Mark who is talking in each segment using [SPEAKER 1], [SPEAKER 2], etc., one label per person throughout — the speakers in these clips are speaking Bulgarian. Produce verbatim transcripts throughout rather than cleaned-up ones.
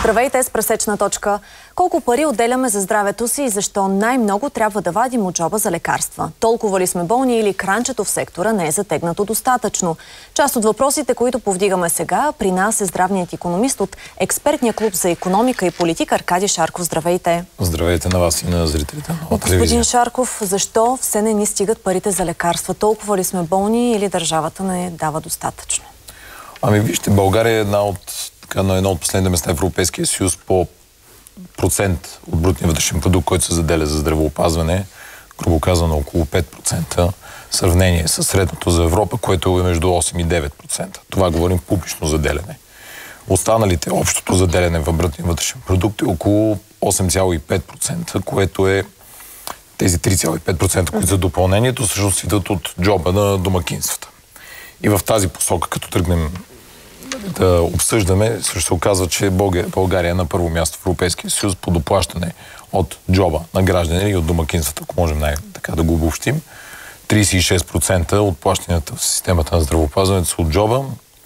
[SPEAKER 1] Здравейте с пресечна точка. Колко пари отделяме за здравето си и защо най-много трябва да вадим от джоба за лекарства? Толкова ли сме болни или кранчето в сектора не е затегнато достатъчно? Част от въпросите, които повдигаме сега, при нас е здравният икономист от експертния клуб за икономика и политика Аркадий Шарков. Здравейте!
[SPEAKER 2] Здравейте на вас и на зрителите.
[SPEAKER 1] Господин Шарков, защо все не ни стигат парите за лекарства? Толкова ли сме болни или държавата не дава достатъчно?
[SPEAKER 2] Ами вижте, България е една от, така, на едно от последните места в Европейския съюз по процент от брутния вътрешен продукт, който се заделя за здравеопазване, грубо казано около пет процента, в сравнение с средното за Европа, което е между осем и девет процента. Това говорим публично заделяне. Останалите, общото заделяне в брутния вътрешен продукт е около осем цяло и пет процента, което е тези три цяло и пет процента, които за допълнението, всъщност идват от джоба на домакинствата. И в тази посока, като тръгнем да обсъждаме, също се оказва, че България е на първо място в Европейския съюз по доплащане от джоба на граждани и от домакинствата, ако можем най-така да го обобщим. тридесет и шест процента от плащанията в системата на здравеопазването са от джоба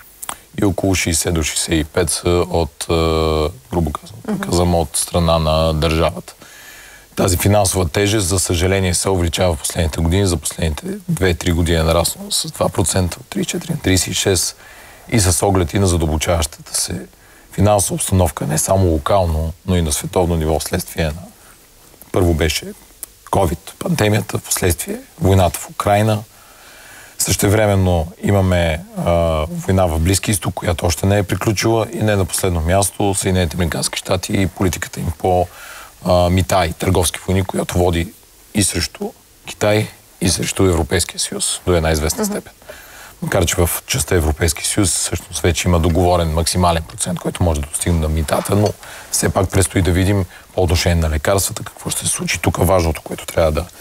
[SPEAKER 2] и около шейсет до шейсет и пет са от, грубо казвам, казвам, от страна на държавата. Тази финансова тежест, за съжаление, се увеличава в последните години. За последните две-три години е нараснала с два процента от тридесет и четири на тридесет и шест и с оглед и на задълбочаващата се финансова обстановка, не само локално, но и на световно ниво, вследствие на... Първо беше ковид, пандемията, впоследствие войната в Украйна. Същевременно имаме а, война в Близки изток, която още не е приключила, и не на последно място Съединените американски щати и политиката им по а, мита и търговски войни, която води и срещу Китай, и срещу Европейския съюз до една известна степен. Макар че в частта Европейски съюз всъщност вече има договорен максимален процент, който може да достигне на митата, но все пак предстои да видим по отношение на лекарствата какво ще се случи. Тук важното, което трябва да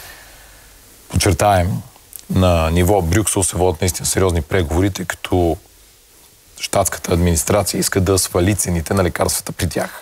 [SPEAKER 2] подчертаем, на ниво Брюксел се водят наистина сериозни преговори, тъй като щатската администрация иска да свали цените на лекарствата при тях.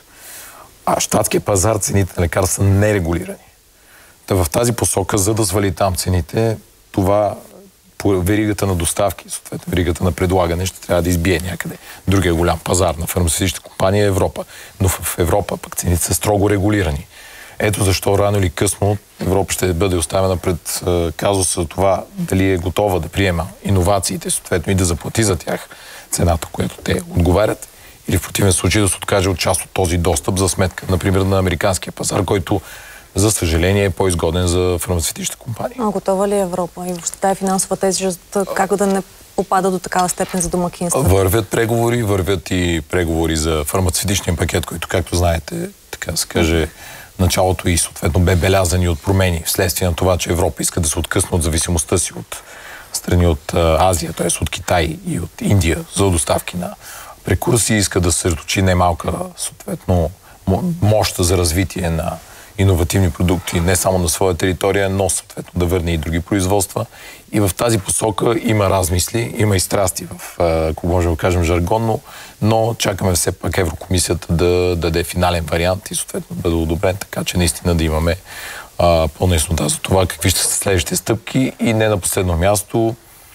[SPEAKER 2] А щатския пазар цените на лекарства са нерегулирани. Та в тази посока, за да свали там цените, това по веригата на доставки, съответно веригата на предлагане, ще трябва да избие някъде. Другия голям пазар на фармацевтичните компании е Европа. Но в Европа пък цените са строго регулирани. Ето защо рано или късно Европа ще бъде оставена пред е, казуса за това дали е готова да приема иновациите, съответно и да заплати за тях цената, която те отговарят, или в противен случай да се откаже от част от този достъп за сметка, например, на американския пазар, който за съжаление е по-изгоден за фармацевтичните компании.
[SPEAKER 1] А готова ли е Европа? И въобще тая финансова тежест, как да не попада до такава степен за домакинства?
[SPEAKER 2] Вървят преговори, вървят и преговори за фармацевтичния пакет, който, както знаете, така се каже, началото и съответно бе белязани от промени вследствие на това, че Европа иска да се откъсне от зависимостта си от страни от Азия, т.е. от Китай и от Индия за доставки на прекурси, иска да се съсредоточи немалка съответно мощ за развитие на иновативни продукти не само на своя територия, но съответно да върне и други производства. И в тази посока има размисли, има и страсти, в, ако можем да кажем жаргонно, но чакаме все пак Еврокомисията да даде финален вариант и съответно да бъде одобрен, така че наистина да имаме пълна яснота за това какви ще са следващите стъпки и не на последно място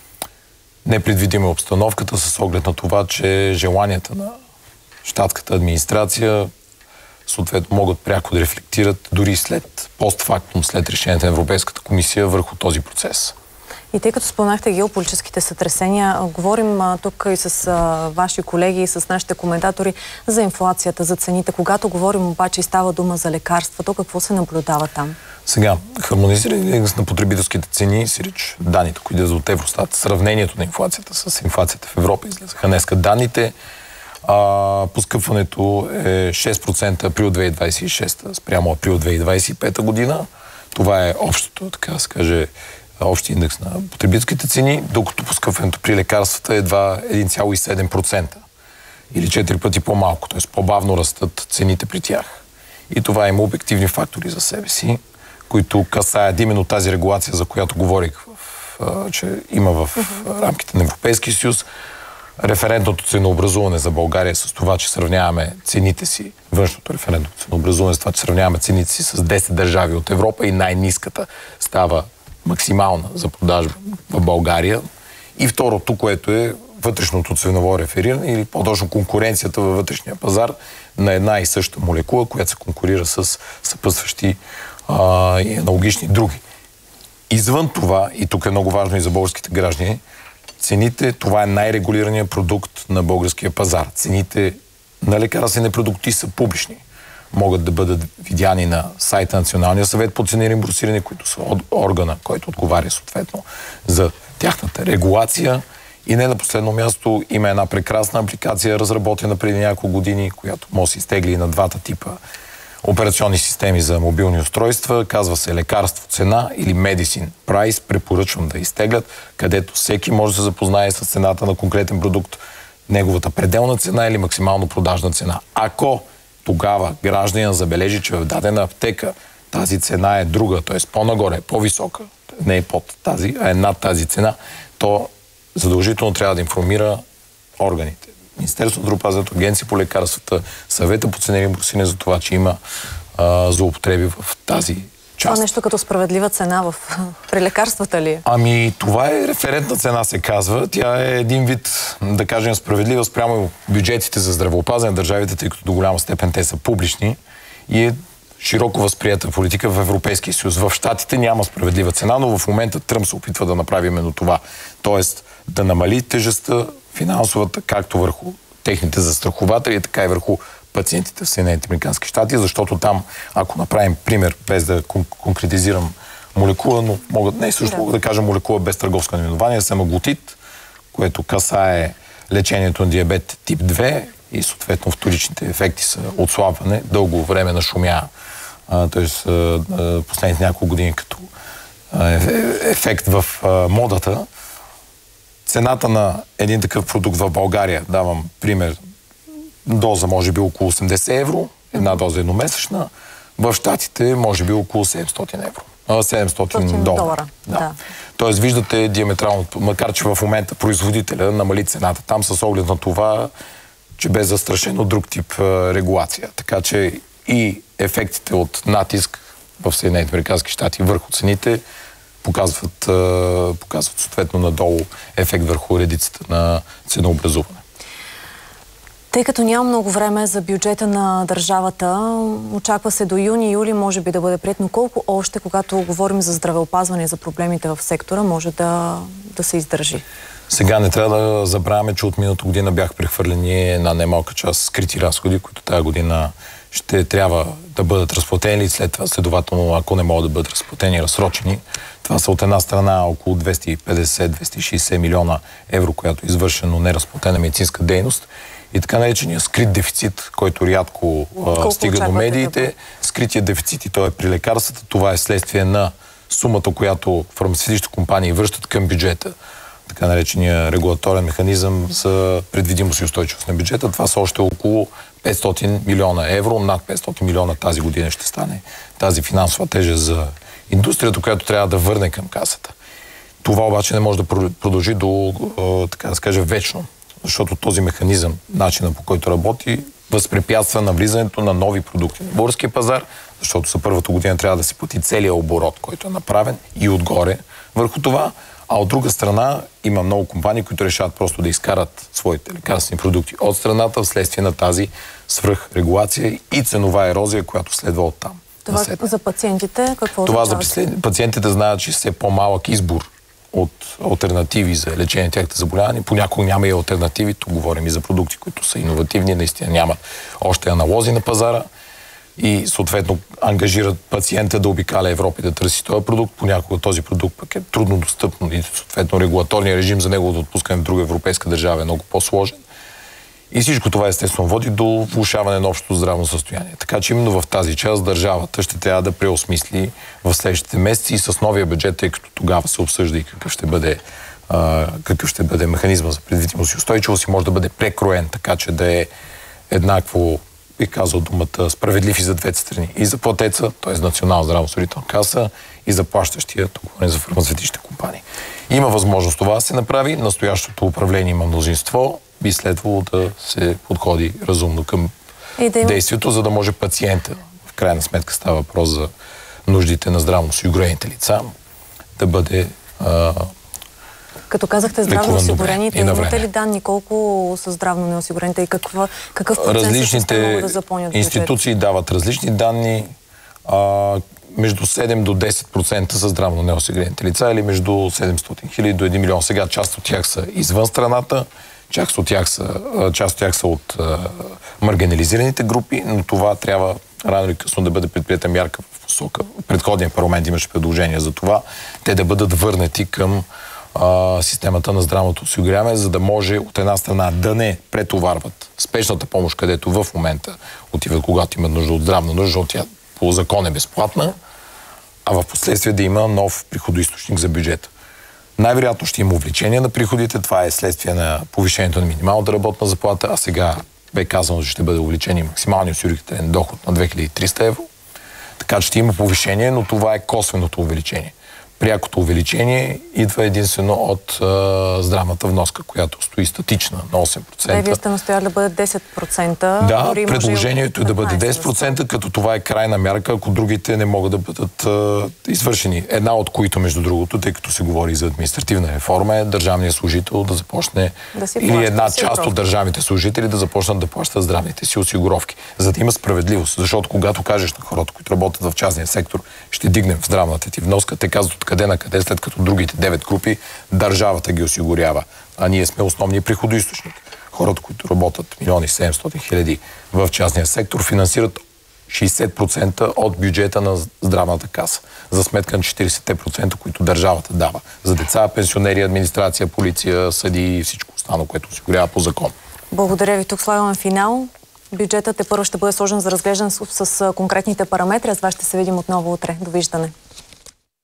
[SPEAKER 2] непредвидима обстановката с оглед на това, че желанията на щатската администрация съответно могат пряко да рефлектират дори след постфактум, след решението на Европейската комисия върху този процес.
[SPEAKER 1] И тъй като споменахте геополитическите сътресения, говорим а, тук и с а, ваши колеги, и с нашите коментатори за инфлацията, за цените. Когато говорим обаче и става дума за лекарството, какво се наблюдава там? Сега,
[SPEAKER 2] хармонизиран индекс на потребителските цени, сирич данните, които идват от Евростат, сравнението на инфлацията с инфлацията в Европа, излезаха днеска данните. А, поскъпването е шест процента април две хиляди двадесет и шеста спрямо април две хиляди двадесет и пета година. Това е общото, така да се каже, общи индекс на потребителските цени, докато поскъпването при лекарствата е едва един цяло и седем процента или четири пъти по-малко, т.е. по-бавно растат цените при тях. И това има обективни фактори за себе си, които касаят именно тази регулация, за която говорих, в, че има в рамките на Европейския съюз. Референтното ценообразуване за България с това, че сравняваме цените си, външното референтно ценообразуване с това, че сравняваме цените си с десет държави от Европа и най-ниската става максимална за продажба в България. И второто, което е вътрешното ценово рефериране или по-точно конкуренцията във вътрешния пазар на една и съща молекула, която се конкурира с съпътстващи а, и аналогични други. Извън това, и тук е много важно и за българските граждани, цените, това е най-регулираният продукт на българския пазар. Цените на лекарствени продукти са публични. Могат да бъдат видяни на сайта на Националния съвет по цени и реимбурсиране, които са органа, който отговаря съответно за тяхната регулация. И не на последно място има една прекрасна апликация, разработена преди няколко години, която може да се изтегли на двата типа операционни системи за мобилни устройства. Казва се лекарство цена или Medicine Price. Препоръчвам да изтеглят, където всеки може да се запознае с цената на конкретен продукт, неговата пределна цена или максимално продажна цена. Ако тогава гражданин забележи, че в дадена аптека тази цена е друга, т.е. по-нагоре, по-висока, не е под тази, а е над тази цена, то задължително трябва да информира органите. Министерството на здравеопазването, Агенция по лекарствата, Съвета по цени и реимбурсиране за това, че има а, злоупотреби в тази част.
[SPEAKER 1] Това нещо като справедлива цена в... при лекарствата ли е?
[SPEAKER 2] Ами, това е референтна цена, се казва. Тя е един вид, да кажем, справедлива спрямо бюджетите за здравеопазване на държавите, тъй като до голяма степен те са публични и е широко възприята политика в Европейския съюз. В Щатите няма справедлива цена, но в момента Тръмп се опитва да направи именно това. Тоест да намали тежестта финансовата, както върху техните застрахователи, така и върху пациентите в Съединените американски щати, защото там, ако направим пример, без да кон- конкретизирам молекула, но могат, не също мога да. да кажа молекула без търговско наименование, семаглутид, което касае лечението на диабет тип две и съответно вторичните ефекти са отслабване, дълго време на шумя, т.е. последните няколко години като а, ефект в а, модата. Цената на един такъв продукт в България, давам пример, доза може би около осемдесет евро, една доза едномесечна, в Щатите може би около седемстотин евро. седемстотин долара. Да. Да. Тоест виждате диаметрално, макар че в момента производителя намали цената там с оглед на това, че бе застрашено друг тип а, регулация. Така че и ефектите от натиск в Съединените американски щати върху цените показват, показват съответно надолу ефект върху редицата на ценообразуване.
[SPEAKER 1] Тъй като няма много време за бюджета на държавата, очаква се до юни-юли може би да бъде приет, но колко още, когато говорим за здравеопазване и за проблемите в сектора, може да, да се издържи?
[SPEAKER 2] Сега не трябва да забравяме, че от миналата година бях прехвърлени една немалка част скрити разходи, които тази година ще трябва да бъдат разплатени и след това, следователно, ако не могат да бъдат разплатени и разсрочени. Това са от една страна около двеста и петдесет до двеста и шейсет милиона евро, която е извършено неразплатена медицинска дейност. И така наречения скрит дефицит, който рядко а, стига до медиите. Да? Скрития дефицит и той е при лекарствата. Това е следствие на сумата, която фармацевтичните компании връщат към бюджета. Така наречения регулаторен механизъм за предвидимост и устойчивост на бюджета. Това са още около петстотин милиона евро. Над петстотин милиона тази година ще стане тази финансова тежест за индустрията, която трябва да върне към касата. Това обаче не може да продължи до, така да се каже, вечно. Защото този механизъм, начинът по който работи, възпрепятства навлизането на нови продукти на българския пазар, защото за първата година трябва да се плати целият оборот, който е направен и отгоре върху това. А от друга страна има много компании, които решават просто да изкарат своите лекарствени продукти от страната вследствие на тази свръхрегулация и ценова ерозия, която следва оттам.
[SPEAKER 1] Това за пациентите какво
[SPEAKER 2] Това за пациентите знаят, че все по-малък избор от алтернативи за лечение на тяхните заболявания. Понякога няма и алтернативи. Тук говорим и за продукти, които са иновативни, наистина нямат още аналози на пазара и съответно ангажират пациента да обикаля Европа и да търси този продукт. Понякога този продукт пък е трудно достъпно и съответно регулаторният режим за неговото отпускане в друга европейска държава е много по-сложен. И всичко това естествено води до влошаване на общото здравно състояние. Така че именно в тази част държавата ще трябва да преосмисли в следващите месеци и с новия бюджет, тъй като тогава се обсъжда и какъв ще бъде, а, какъв ще бъде механизма за предвидимост и устойчивост и може да бъде прекроен, така че да е еднакво, бих казал думата, справедлив и за двете страни. И за платеца, т.е. Национална здравноосигурителна каса, и за плащащия, тук за фармацевтичните компании. Има възможност това да се направи. Настоящото управление има мнозинство. Би следвало да се подходи разумно към да има... действието, за да може пациента, в крайна сметка става въпрос за нуждите на здравноосигурените лица, да бъде а,
[SPEAKER 1] Като казахте здравно осигурените, имате ли данни колко са здравно неосигурените и каква, какъв процент ще могат да запълнят бюджет?
[SPEAKER 2] Институции дават различни данни. А, между седем до десет процента са здравно неосигурените лица или между седемстотин хиляди до един милион. Сега част от тях са извън страната, част от тях са, част от, тях са от а, маргинализираните групи, но това трябва рано или късно да бъде предприета мярка в посока. В предходния парламент имаше предложение за това, те да бъдат върнати към а, системата на здравното осигуряване, за да може от една страна да не претоварват спешната помощ, където в момента отиват, когато имат нужда от здравна нужда, от тя по закон е безплатна, а в последствие да има нов приходоизточник за бюджета. Най-вероятно ще има увеличение на приходите, това е следствие на повишението на минималната работна заплата, а сега бе казано, че ще бъде увеличение максималния осигурителен доход на две хиляди и триста евро. Така че ще има повишение, но това е косвеното увеличение. Прякото увеличение идва единствено от а, здравната вноска, която стои статична на осем процента.
[SPEAKER 1] Да, вие сте настояли да бъде десет процента.
[SPEAKER 2] Да, предложението е да бъде десет процента, като това е крайна мярка, ако другите не могат да бъдат а, извършени. Една от които, между другото, тъй като се говори за административна реформа, е държавният служител да започне, да или една част осигуровки. От държавните служители да започнат да плащат здравните си осигуровки, за да има справедливост. Защото когато кажеш на хората, които работят в частния сектор, ще дигнем в здравната ти вноска, те казват къде на къде, след като другите девет групи държавата ги осигурява. А ние сме основния приходоизточник. Хората, които работят милион и седемстотин хиляди в частния сектор, финансират шейсет процента от бюджета на здравната каса, за сметка на четирийсет процента, които държавата дава. За деца, пенсионери, администрация, полиция, съди и всичко останало, което осигурява по закон.
[SPEAKER 1] Благодаря ви. Тук слагаме финал. Бюджетът е първо ще бъде сложен за разглеждане с, с конкретните параметри. Аз вас ще се видим отново утре. Довиждане.